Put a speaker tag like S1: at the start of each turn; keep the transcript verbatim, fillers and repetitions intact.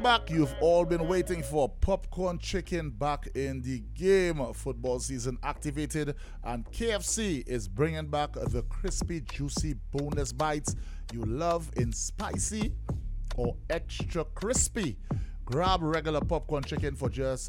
S1: Back, you've all been waiting for popcorn chicken back in the game. Football season activated, and K F C is bringing back the crispy, juicy boneless bites you love in spicy or extra crispy. Grab regular popcorn chicken for just